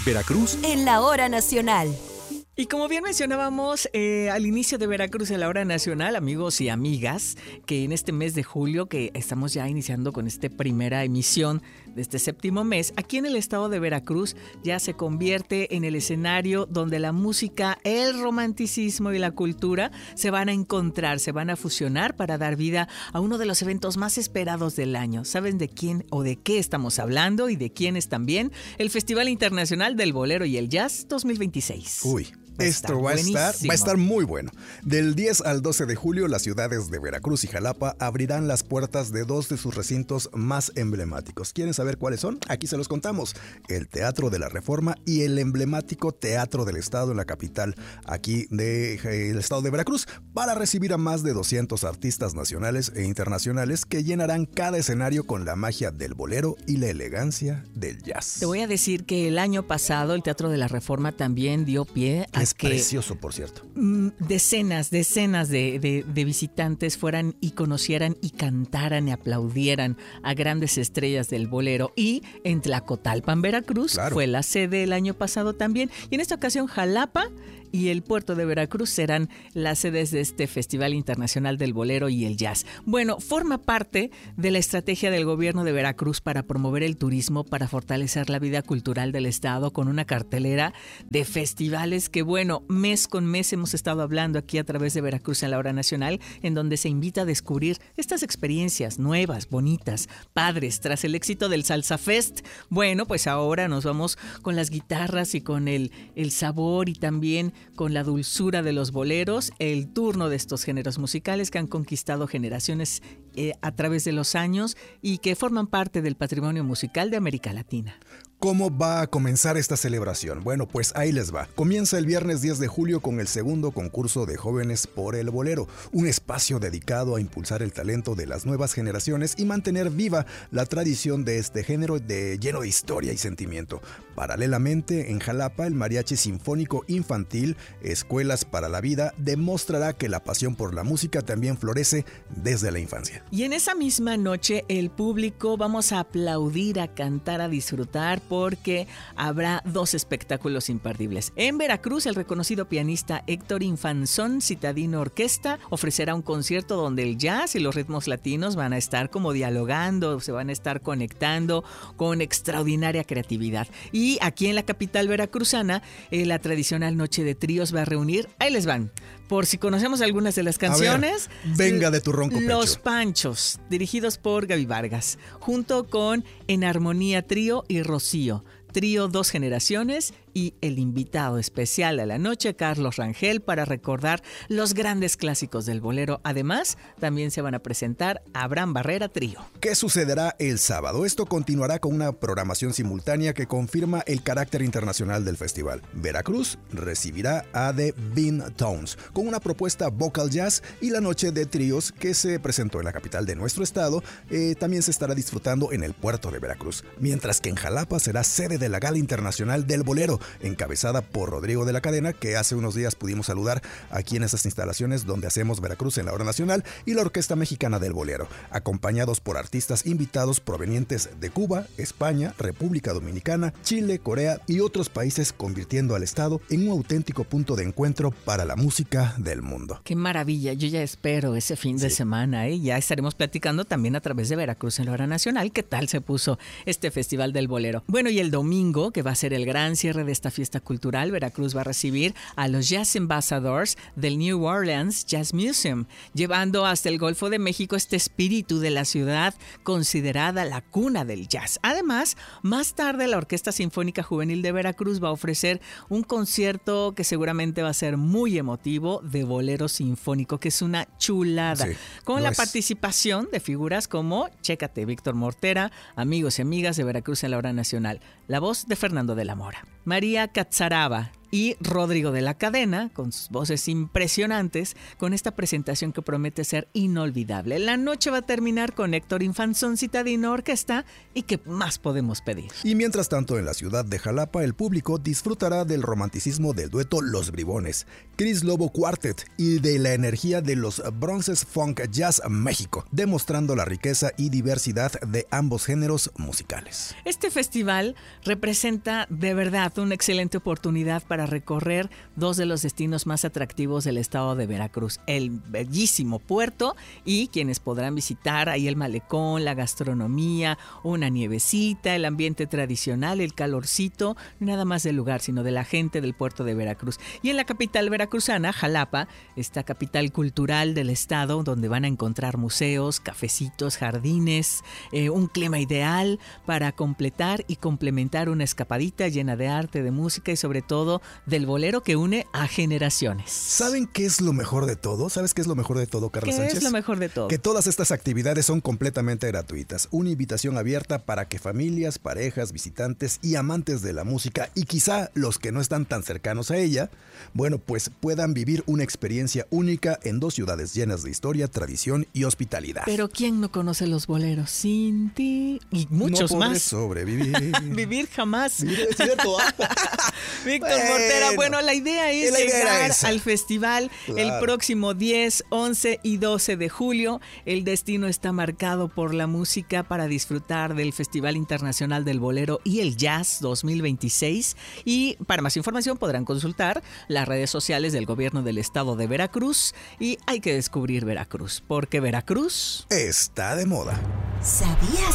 Veracruz en la hora nacional. Y como bien mencionábamos al inicio de Veracruz en la hora nacional, amigos y amigas, que en este mes de julio, que estamos ya iniciando con esta primera emisión de este séptimo mes, aquí en el estado de Veracruz ya se convierte en el escenario donde la música, el romanticismo y la cultura se van a encontrar, se van a fusionar para dar vida a uno de los eventos más esperados del año. ¿Saben de quién o de qué estamos hablando y de quién es también? El Festival Internacional del Bolero y el Jazz 2026. Uy. Esto va a estar muy bueno. Del 10 al 12 de julio, las ciudades de Veracruz y Jalapa abrirán las puertas de dos de sus recintos más emblemáticos. ¿Quieren saber cuáles son? Aquí se los contamos. El Teatro de la Reforma y el emblemático Teatro del Estado en la capital, aquí del estado de Veracruz, para recibir a más de 200 artistas nacionales e internacionales que llenarán cada escenario con la magia del bolero y la elegancia del jazz. Te voy a decir que el año pasado el Teatro de la Reforma también dio pie a es precioso, por cierto. Decenas de visitantes fueran y conocieran y cantaran y aplaudieran a grandes estrellas del bolero. Y en Tlacotalpan, Veracruz, claro, fue la sede el año pasado también. Y en esta ocasión Jalapa y el puerto de Veracruz serán las sedes de este Festival Internacional del Bolero y el Jazz. Bueno, forma parte de la estrategia del gobierno de Veracruz para promover el turismo, para fortalecer la vida cultural del estado con una cartelera de festivales que, bueno, mes con mes hemos estado hablando aquí a través de Veracruz en la hora nacional, en donde se invita a descubrir estas experiencias nuevas, bonitas, padres. Tras el éxito del Salsa Fest, bueno, pues ahora nos vamos con las guitarras y con el sabor y también con la dulzura de los boleros, el turno de estos géneros musicales que han conquistado generaciones a través de los años y que forman parte del patrimonio musical de América Latina. ¿Cómo va a comenzar esta celebración? Bueno, pues ahí les va. Comienza el viernes 10 de julio con el segundo concurso de Jóvenes por el Bolero, un espacio dedicado a impulsar el talento de las nuevas generaciones y mantener viva la tradición de este género lleno de historia y sentimiento. Paralelamente, en Jalapa, el Mariachi Sinfónico Infantil, Escuelas para la Vida, demostrará que la pasión por la música también florece desde la infancia. Y en esa misma noche, el público vamos a aplaudir, a cantar, a disfrutar, porque habrá dos espectáculos imperdibles. En Veracruz, el reconocido pianista Héctor Infanzón Citadino Orquesta ofrecerá un concierto donde el jazz y los ritmos latinos van a estar como dialogando, se van a estar conectando con extraordinaria creatividad. Y aquí en la capital veracruzana, la tradicional noche de tríos va a reunir, ahí les van, por si conocemos algunas de las canciones. A ver, venga de tu ronco pecho. Los Panchos, dirigidos por Gaby Vargas, junto con En Armonía Trío y Rocío. Trío Dos Generaciones y el invitado especial a la noche, Carlos Rangel, para recordar los grandes clásicos del bolero. Además, también se van a presentar Abraham Barrera Trío. ¿Qué sucederá el sábado? Esto continuará con una programación simultánea que confirma el carácter internacional del festival. Veracruz recibirá a The Bean Tones con una propuesta vocal jazz, y la noche de tríos que se presentó en la capital de nuestro estado también se estará disfrutando en el puerto de Veracruz, mientras que en Jalapa será sede de la Gala Internacional del Bolero, encabezada por Rodrigo de la Cadena, que hace unos días pudimos saludar aquí en estas instalaciones donde hacemos Veracruz en la hora nacional, y la Orquesta Mexicana del Bolero, acompañados por artistas invitados provenientes de Cuba, España, República Dominicana, Chile, Corea y otros países, convirtiendo al estado en un auténtico punto de encuentro para la música del mundo. ¡Qué maravilla! Yo ya espero ese fin de semana, Ya estaremos platicando también a través de Veracruz en la hora nacional qué tal se puso este Festival del Bolero. Bueno, y el domingo, que va a ser el gran cierre de esta fiesta cultural, Veracruz va a recibir a los Jazz Ambassadors del New Orleans Jazz Museum, llevando hasta el Golfo de México este espíritu de la ciudad considerada la cuna del jazz. Además, más tarde la Orquesta Sinfónica Juvenil de Veracruz va a ofrecer un concierto que seguramente va a ser muy emotivo de bolero sinfónico, que es una chulada, con la participación de figuras como, chécate, Víctor Mortera, amigos y amigas de Veracruz en la hora nacional, la voz de Fernando de la Mora, María Catzaraba, y Rodrigo de la Cadena, con sus voces impresionantes, con esta presentación que promete ser inolvidable. La noche va a terminar con Héctor Infanzón Citadino Orquesta, y ¿qué más podemos pedir? Y mientras tanto, en la ciudad de Jalapa, el público disfrutará del romanticismo del dueto Los Bribones, Chris Lobo Quartet y de la energía de los Bronces Funk Jazz México, demostrando la riqueza y diversidad de ambos géneros musicales. Este festival representa de verdad una excelente oportunidad para recorrer dos de los destinos más atractivos del estado de Veracruz, el bellísimo puerto, y quienes podrán visitar ahí el malecón, la gastronomía, una nievecita, el ambiente tradicional, el calorcito, nada más del lugar, sino de la gente del puerto de Veracruz. Y en la capital veracruzana, Jalapa, esta capital cultural del estado, donde van a encontrar museos, cafecitos, jardines, un clima ideal para completar y complementar una escapadita llena de arte, de música y sobre todo del bolero que une a generaciones. ¿Saben qué es lo mejor de todo? ¿Sabes qué es lo mejor de todo, Carla Sánchez? ¿Qué es lo mejor de todo? Que todas estas actividades son completamente gratuitas. Una invitación abierta para que familias, parejas, visitantes y amantes de la música, y quizá los que no están tan cercanos a ella, bueno, pues puedan vivir una experiencia única en dos ciudades llenas de historia, tradición y hospitalidad. Pero ¿quién no conoce los boleros? Sin ti y muchos no más. Sobrevivir. Vivir jamás. Es cierto. Víctor Mortera, bueno, la idea es llegar al festival el próximo 10, 11 y 12 de julio. El destino está marcado por la música para disfrutar del Festival Internacional del Bolero y el Jazz 2026. Y para más información podrán consultar las redes sociales del gobierno del estado de Veracruz. Y hay que descubrir Veracruz, porque Veracruz está de moda. ¿Sabías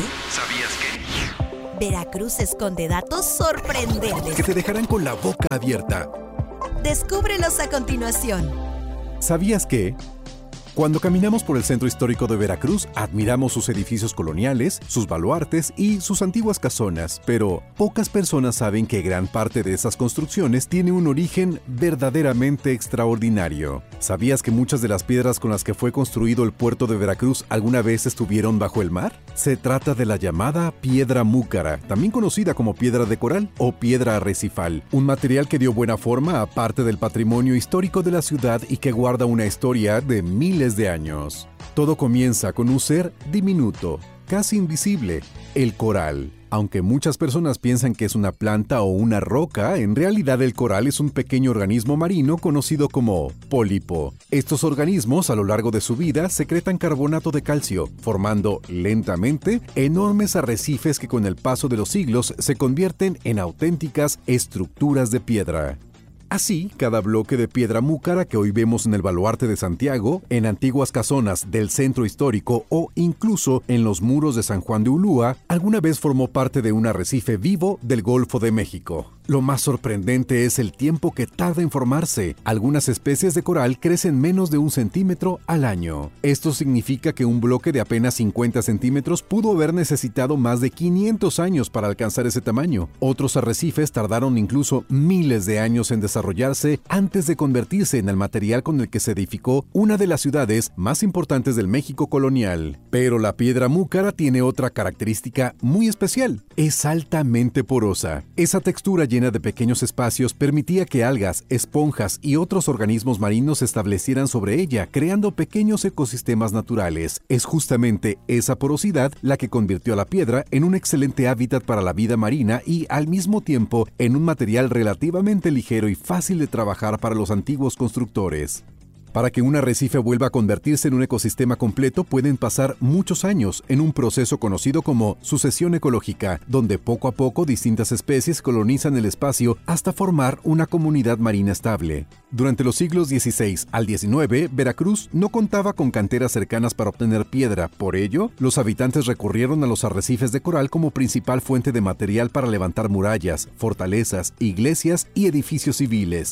que? Veracruz esconde datos sorprendentes que te dejarán con la boca abierta. Descúbrelos a continuación. ¿Sabías que? Cuando caminamos por el centro histórico de Veracruz, admiramos sus edificios coloniales, sus baluartes y sus antiguas casonas, pero pocas personas saben que gran parte de esas construcciones tiene un origen verdaderamente extraordinario. ¿Sabías que muchas de las piedras con las que fue construido el puerto de Veracruz alguna vez estuvieron bajo el mar? Se trata de la llamada piedra múcara, también conocida como piedra de coral o piedra arrecifal, un material que dio buena forma a parte del patrimonio histórico de la ciudad y que guarda una historia de miles de años. Todo comienza con un ser diminuto, casi invisible, el coral. Aunque muchas personas piensan que es una planta o una roca, en realidad el coral es un pequeño organismo marino conocido como pólipo. Estos organismos, a lo largo de su vida, secretan carbonato de calcio, formando lentamente enormes arrecifes que con el paso de los siglos se convierten en auténticas estructuras de piedra. Así, cada bloque de piedra múcara que hoy vemos en el Baluarte de Santiago, en antiguas casonas del centro histórico o incluso en los muros de San Juan de Ulúa, alguna vez formó parte de un arrecife vivo del Golfo de México. Lo más sorprendente es el tiempo que tarda en formarse. Algunas especies de coral crecen menos de 1 centímetro al año. Esto significa que un bloque de apenas 50 centímetros pudo haber necesitado más de 500 años para alcanzar ese tamaño. Otros arrecifes tardaron incluso miles de años en desarrollarse antes de convertirse en el material con el que se edificó una de las ciudades más importantes del México colonial. Pero la piedra múcara tiene otra característica muy especial. Es altamente porosa. Esa textura llena de pequeños espacios permitía que algas, esponjas y otros organismos marinos se establecieran sobre ella, creando pequeños ecosistemas naturales. Es justamente esa porosidad la que convirtió a la piedra en un excelente hábitat para la vida marina y, al mismo tiempo, en un material relativamente ligero y fácil de trabajar para los antiguos constructores. Para que un arrecife vuelva a convertirse en un ecosistema completo pueden pasar muchos años en un proceso conocido como sucesión ecológica, donde poco a poco distintas especies colonizan el espacio hasta formar una comunidad marina estable. Durante los siglos XVI al XIX, Veracruz no contaba con canteras cercanas para obtener piedra. Por ello, los habitantes recurrieron a los arrecifes de coral como principal fuente de material para levantar murallas, fortalezas, iglesias y edificios civiles.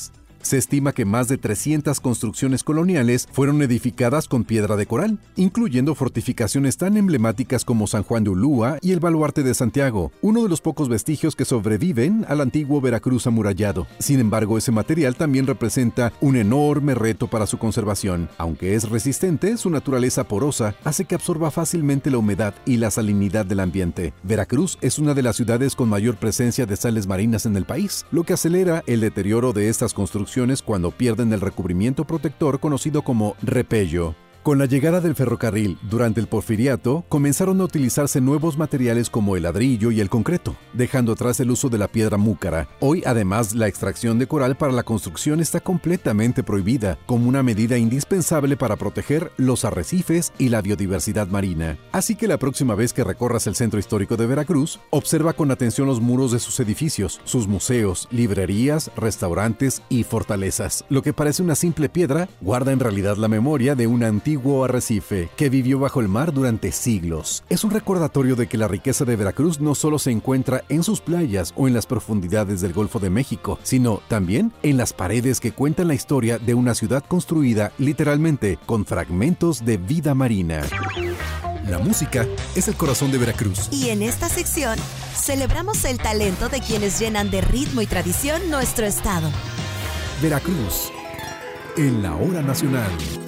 Se estima que más de 300 construcciones coloniales fueron edificadas con piedra de coral, incluyendo fortificaciones tan emblemáticas como San Juan de Ulúa y el Baluarte de Santiago, uno de los pocos vestigios que sobreviven al antiguo Veracruz amurallado. Sin embargo, ese material también representa un enorme reto para su conservación. Aunque es resistente, su naturaleza porosa hace que absorba fácilmente la humedad y la salinidad del ambiente. Veracruz es una de las ciudades con mayor presencia de sales marinas en el país, lo que acelera el deterioro de estas construcciones cuando pierden el recubrimiento protector conocido como repello. Con la llegada del ferrocarril durante el Porfiriato, comenzaron a utilizarse nuevos materiales como el ladrillo y el concreto, dejando atrás el uso de la piedra múcara. Hoy, además, la extracción de coral para la construcción está completamente prohibida, como una medida indispensable para proteger los arrecifes y la biodiversidad marina. Así que la próxima vez que recorras el centro histórico de Veracruz, observa con atención los muros de sus edificios, sus museos, librerías, restaurantes y fortalezas. Lo que parece una simple piedra, guarda en realidad la memoria de un antiguo arrecife que vivió bajo el mar durante siglos. Es un recordatorio de que la riqueza de Veracruz no solo se encuentra en sus playas o en las profundidades del Golfo de México, sino también en las paredes que cuentan la historia de una ciudad construida literalmente con fragmentos de vida marina. La música es el corazón de Veracruz. Y en esta sección celebramos el talento de quienes llenan de ritmo y tradición nuestro estado. Veracruz, en la hora nacional.